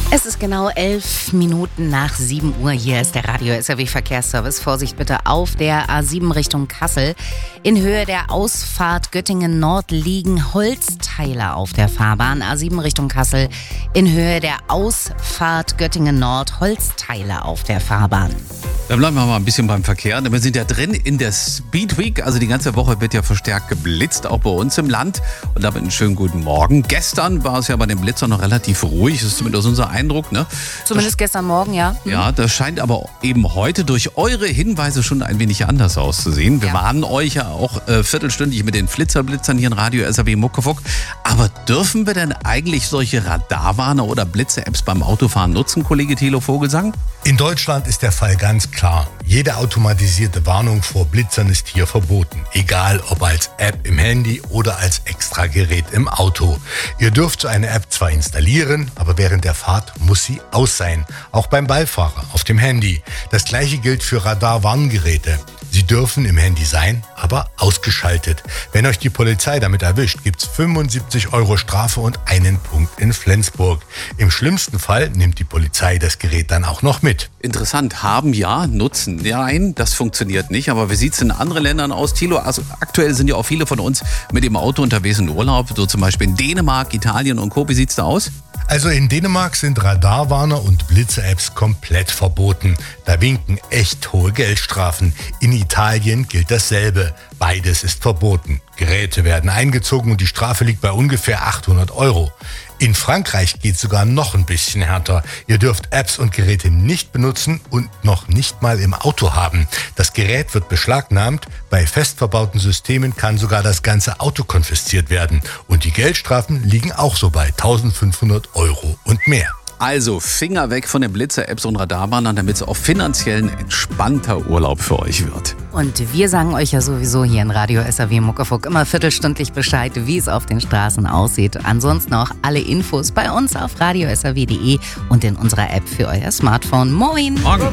Es ist genau 11 Minuten nach 7 Uhr. Hier ist der Radio SRW Verkehrsservice. Vorsicht bitte auf der A7 Richtung Kassel. In Höhe der Ausfahrt Göttingen Nord liegen Holzteile auf der Fahrbahn. A7 Richtung Kassel. In Höhe der Ausfahrt Göttingen Nord Holzteile auf der Fahrbahn. Dann bleiben wir mal ein bisschen beim Verkehr. Wir sind ja drin in der Speed Week. Also die ganze Woche wird ja verstärkt geblitzt, auch bei uns im Land. Und damit einen schönen guten Morgen. Gestern war es ja bei den Blitzern noch relativ ruhig. Das ist zumindest unser Eindruck, ne? Zumindest gestern Morgen, ja. Ja, das scheint aber eben heute durch eure Hinweise schon ein wenig anders auszusehen. Wir warnen euch ja auch viertelstündig mit den Blitzern hier in Radio SRW Muckefuck. Aber dürfen wir denn eigentlich solche Radarwarner oder Blitze-Apps beim Autofahren nutzen, Kollege Thilo Vogelsang? In Deutschland ist der Fall ganz klar. Jede automatisierte Warnung vor Blitzern ist hier verboten. Egal ob als App im Handy oder als Extragerät im Auto. Ihr dürft so eine App zwar installieren, aber während der Fahrt muss sie aus sein. Auch beim Beifahrer auf dem Handy. Das gleiche gilt für Radarwarngeräte. Sie dürfen im Handy sein, aber ausgeschaltet. Wenn euch die Polizei damit erwischt, gibt's 75 € Strafe und einen Punkt in Flensburg. Im schlimmsten Fall nimmt die Polizei das Gerät dann auch noch mit. Interessant, haben ja, nutzen nein, das funktioniert nicht. Aber wie sieht's in anderen Ländern aus, Thilo? Also aktuell sind ja auch viele von uns mit dem Auto unterwegs in Urlaub, so zum Beispiel in Dänemark, Italien und Co. Wie sieht's da aus? Also in Dänemark sind Radarwarner und Blitze-Apps komplett verboten. Da winken echt hohe Geldstrafen. In Italien gilt dasselbe. Beides ist verboten. Geräte werden eingezogen und die Strafe liegt bei ungefähr 800 €. In Frankreich geht es sogar noch ein bisschen härter. Ihr dürft Apps und Geräte nicht benutzen und noch nicht mal im Auto haben. Das Gerät wird beschlagnahmt. Bei fest verbauten Systemen kann sogar das ganze Auto konfisziert werden. Und die Geldstrafen liegen auch so bei 1.500 € und mehr. Also Finger weg von den Blitzer-Apps und Radarwarnern, damit es auch finanziell ein entspannter Urlaub für euch wird. Und wir sagen euch ja sowieso hier in Radio SRW Muckefuck immer viertelstündlich Bescheid, wie es auf den Straßen aussieht. Ansonsten auch alle Infos bei uns auf radiosrw.de und in unserer App für euer Smartphone. Moin! Morgen.